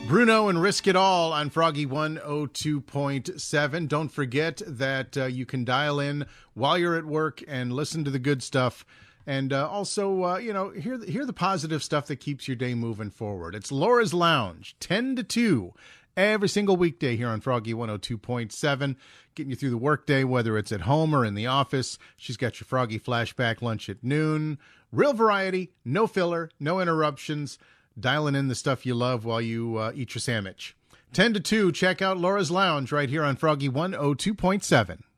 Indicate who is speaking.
Speaker 1: Bruno and Risk It All on Froggy 102.7. Don't forget that you can dial in while you're at work and listen to the good stuff. And also, hear the positive stuff that keeps your day moving forward. It's Laura's Lounge, 10 to 2, every single weekday here on Froggy 102.7, getting you through the workday, whether it's at home or in the office. She's got your Froggy Flashback lunch at noon. Real variety, no filler, no interruptions. Dialing in the stuff you love while you eat your sandwich. 10 to 2, check out Laura's Lounge right here on Froggy 102.7.